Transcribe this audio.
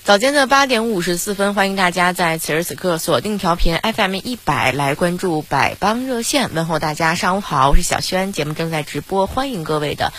早间的8点54分，欢迎大家在此时此刻锁定调频 FM100来关注百帮热线。问候大家上午好，我是小轩，节目正在直播，欢迎各位的